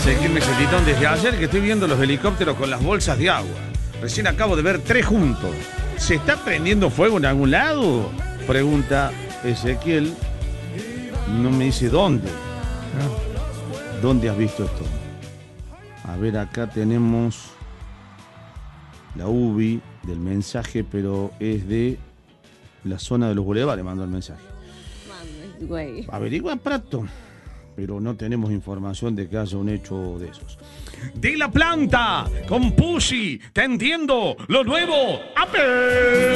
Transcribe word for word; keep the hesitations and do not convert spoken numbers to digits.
Ezequiel me felicitó desde ayer que estoy viendo los helicópteros con las bolsas de agua. Recién acabo de ver tres juntos. ¿Se está prendiendo fuego en algún lado? Pregunta Ezequiel. No me dice dónde. ¿Dónde has visto esto? A ver, acá tenemos la U B I del mensaje, pero es de la zona de los bulevares, mandó el mensaje. Mames, güey. Averigua Prato, pero no tenemos información de que haya un hecho de esos. De la planta, con Pussy, tendiendo lo nuevo. ¡Ape!